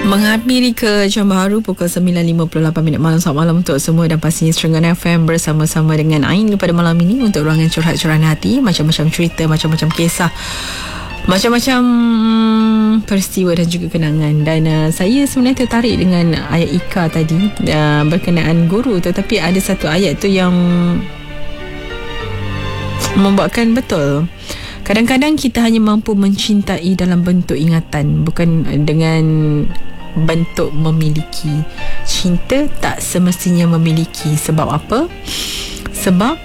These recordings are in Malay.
Menghampiri ke jam baru pukul 9.58 malam. Selamat malam untuk semua dan pastinya Serenggan FM bersama-sama dengan Ain pada malam ini untuk ruangan curhat-curahan hati, macam-macam cerita, macam-macam kisah, macam-macam peristiwa dan juga kenangan. Dan saya sebenarnya tertarik dengan ayat Ika tadi berkenaan guru, tetapi ada satu ayat tu yang membuatkan betul. Kadang-kadang kita hanya mampu mencintai dalam bentuk ingatan, bukan dengan bentuk memiliki. Cinta tak semestinya memiliki. Sebab apa? Sebab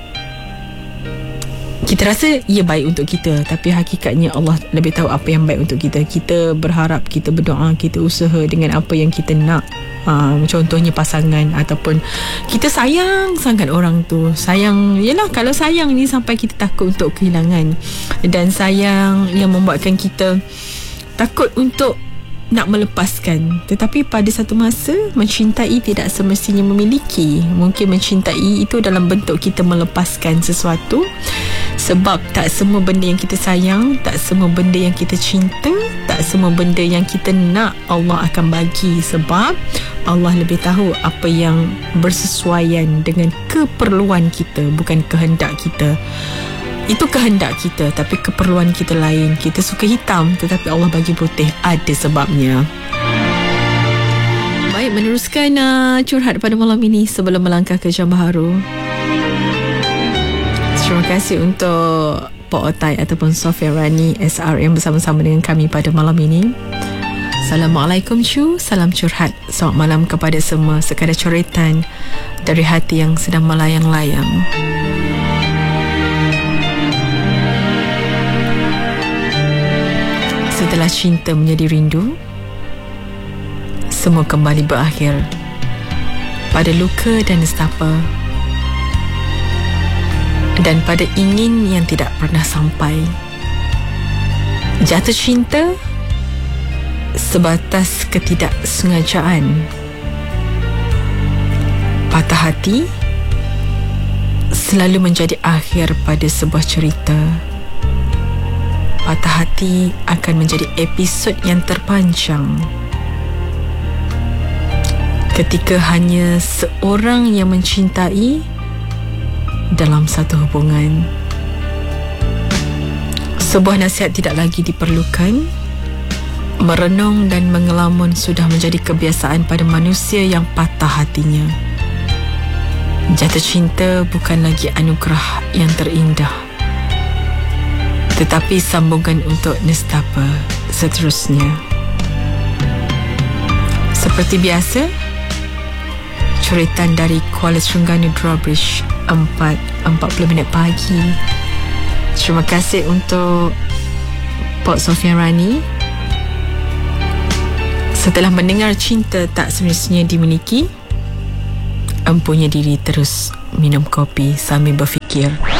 kita rasa ia baik untuk kita, tapi hakikatnya Allah lebih tahu apa yang baik untuk kita. Kita berharap, kita berdoa, kita usaha dengan apa yang kita nak. Contohnya pasangan, ataupun kita sayang sangat orang tu. Sayang, yelah, kalau sayang ni sampai kita takut untuk kehilangan, dan sayang yang membuatkan kita takut untuk nak melepaskan. Tetapi pada satu masa, mencintai tidak semestinya memiliki. Mungkin mencintai itu dalam bentuk kita melepaskan sesuatu. Sebab tak semua benda yang kita sayang, tak semua benda yang kita cinta, tak semua benda yang kita nak Allah akan bagi. Sebab Allah lebih tahu apa yang bersesuaian dengan keperluan kita, bukan kehendak kita. Itu kehendak kita, tapi keperluan kita lain. Kita suka hitam, tetapi Allah bagi putih. Ada sebabnya. Baik, meneruskan curhat pada malam ini sebelum melangkah ke jam baru. Terima kasih untuk Pak Otai ataupun Sofia Rani SR yang bersama-sama dengan kami pada malam ini. Assalamualaikum cu, salam curhat. Selamat malam kepada semua. Sekadar coretan dari hati yang sedang melayang-layang. Setelah cinta menjadi rindu, semua kembali berakhir pada luka dan nestapa, dan pada ingin yang tidak pernah sampai. Jatuh cinta sebatas ketidaksengajaan. Patah hati selalu menjadi akhir pada sebuah cerita. Patah hati akan menjadi episod yang terpanjang ketika hanya seorang yang mencintai dalam satu hubungan. Sebuah nasihat tidak lagi diperlukan. Merenung dan mengelamun sudah menjadi kebiasaan pada manusia yang patah hatinya. Jatuh cinta bukan lagi anugerah yang terindah, tetapi sambungan untuk nestapa seterusnya. Seperti biasa, curitan dari Kuala Terengganu Drawbridge 4:40 pagi. Terima kasih untuk Pak Sofia Rani. Setelah mendengar cinta tak semestinya dimiliki, empunya diri terus minum kopi sambil berfikir.